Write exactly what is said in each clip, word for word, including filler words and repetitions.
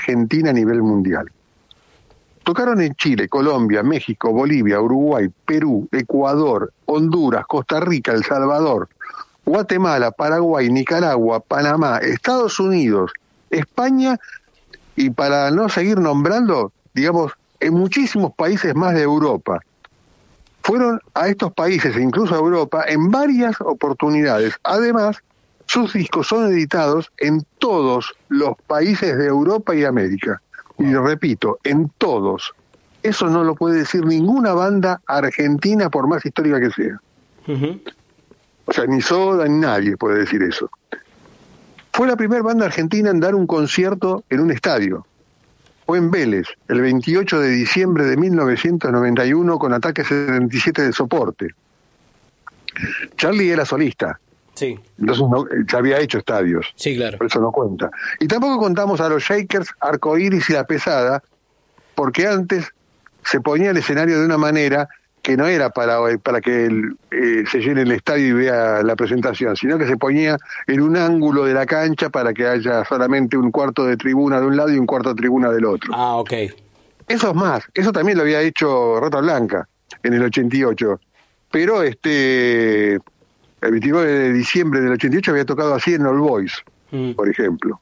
Argentina a nivel mundial. Tocaron en Chile, Colombia, México, Bolivia, Uruguay, Perú, Ecuador, Honduras, Costa Rica, El Salvador, Guatemala, Paraguay, Nicaragua, Panamá, Estados Unidos, España y, para no seguir nombrando, digamos, en muchísimos países más de Europa. Fueron a estos países, e incluso a Europa, en varias oportunidades. Además, sus discos son editados en todos los países de Europa y América. Y repito, en todos. Eso no lo puede decir ninguna banda argentina, por más histórica que sea. Uh-huh. O sea, ni Soda, ni nadie puede decir eso. Fue la primera banda argentina en dar un concierto en un estadio. Fue en Vélez, el veintiocho de diciembre de mil novecientos noventa y uno, con Ataque setenta y siete de soporte. Charlie era solista. Sí. Entonces no, ya había hecho estadios. Sí, claro. Por eso no cuenta. Y tampoco contamos a los Shakers, Arcoíris y La Pesada, porque antes se ponía el escenario de una manera que no era para, para que el, eh, se llene el estadio y vea la presentación, sino que se ponía en un ángulo de la cancha para que haya solamente un cuarto de tribuna de un lado y un cuarto de tribuna del otro. Ah, ok. Eso es más, eso también lo había hecho Rata Blanca en el ochenta y ocho, pero este... el veintinueve de diciembre del ochenta y ocho había tocado así en All Boys, mm. por ejemplo.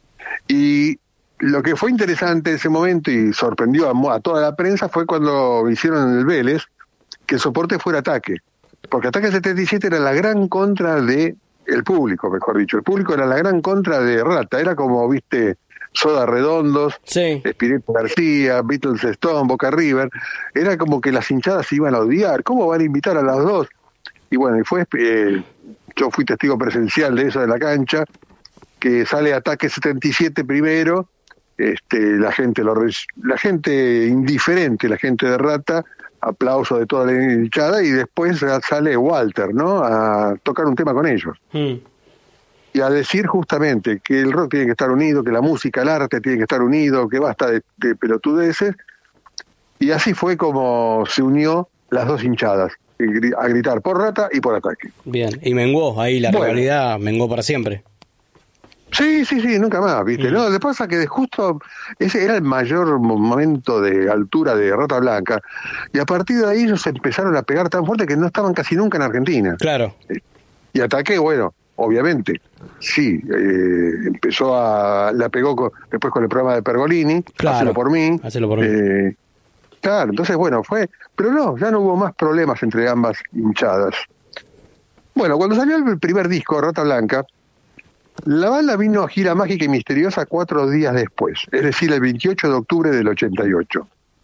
Y lo que fue interesante en ese momento y sorprendió a, a toda la prensa fue cuando hicieron en el Vélez que el soporte fuera Ataque. Porque Ataque setenta y siete era la gran contra de el público, mejor dicho. El público era la gran contra de Rata. Era como, viste, Soda Redondos, sí. Spinetta García, Beatles Stone, Boca River. Era como que las hinchadas se iban a odiar. ¿Cómo van a invitar a las dos? Y bueno, y fue, eh, yo fui testigo presencial de eso de la cancha, que sale Ataque setenta y siete primero, este, la gente lo la gente indiferente, la gente de Rata, aplauso de toda la hinchada, y después sale Walter, ¿no?, a tocar un tema con ellos. Mm. Y a decir justamente que el rock tiene que estar unido, que la música, el arte tiene que estar unido, que basta de, de pelotudeces, y así fue como se unió las dos hinchadas, a gritar por Rata y por Ataque. Bien, y menguó ahí, la bueno. rivalidad menguó para siempre. Sí, sí, sí, nunca más, ¿viste? Mm. No, le pasa que justo ese era el mayor momento de altura de Rata Blanca, y a partir de ahí ellos empezaron a pegar tan fuerte que no estaban casi nunca en Argentina. Claro. Y Ataque, bueno, obviamente, sí, eh, empezó a, la pegó con, después con el programa de Pergolini, claro. Hacelo por mí. Hacelo por mí. Eh, claro, entonces, bueno, fue, pero no, ya no hubo más problemas entre ambas hinchadas. Bueno, cuando salió el primer disco, Rata Blanca, la banda vino a gira mágica y misteriosa cuatro días después, es decir, el veintiocho de octubre del ochenta y ocho.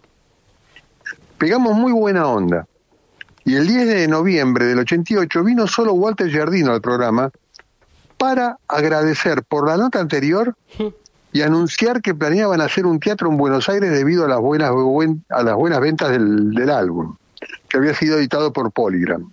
Pegamos muy buena onda, y el diez de noviembre del ochenta y ocho vino solo Walter Giardino al programa para agradecer por la nota anterior y anunciar que planeaban hacer un teatro en Buenos Aires debido a las buenas, buen, a las buenas ventas del, del álbum, que había sido editado por Polygram.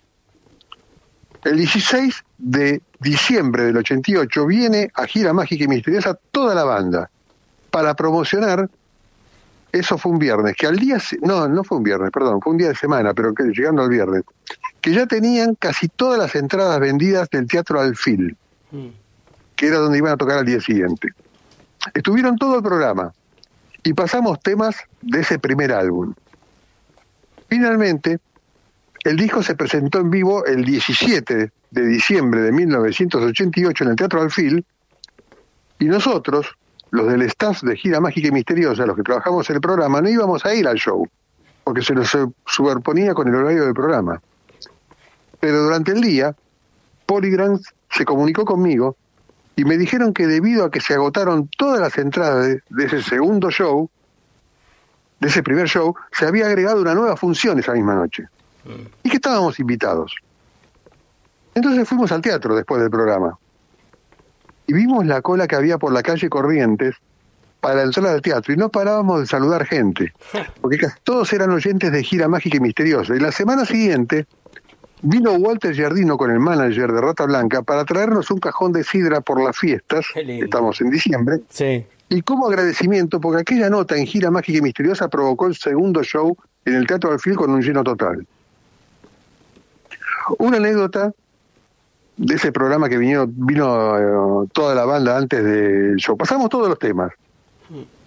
El dieciséis de diciembre del ochenta y ocho viene a gira mágica y misteriosa toda la banda para promocionar. Eso fue un viernes, que al día, no, no fue un viernes, perdón, fue un día de semana, pero que llegando al viernes, que ya tenían casi todas las entradas vendidas del Teatro Alfil, mm. que era donde iban a tocar al día siguiente. Estuvieron todo el programa y pasamos temas de ese primer álbum. Finalmente, el disco se presentó en vivo el diecisiete de diciembre de mil novecientos ochenta y ocho en el Teatro Alfil, y nosotros, los del staff de Gira Mágica y Misteriosa, los que trabajamos en el programa, no íbamos a ir al show, porque se nos superponía con el horario del programa. Pero durante el día, Polygram se comunicó conmigo y me dijeron que debido a que se agotaron todas las entradas de, de ese segundo show, de ese primer show, se había agregado una nueva función esa misma noche. Mm. Y que estábamos invitados. Entonces fuimos al teatro después del programa. Y vimos la cola que había por la calle Corrientes para entrar al teatro, y no parábamos de saludar gente, porque casi todos eran oyentes de Gira Mágica y Misteriosa. Y la semana siguiente vino Walter Giardino con el manager de Rata Blanca para traernos un cajón de sidra por las fiestas, estamos en diciembre, sí. Y como agradecimiento, porque aquella nota en Gira Mágica y Misteriosa provocó el segundo show en el Teatro Alfil con un lleno total. Una anécdota de ese programa que vino, vino uh, toda la banda antes del show. Pasamos todos los temas.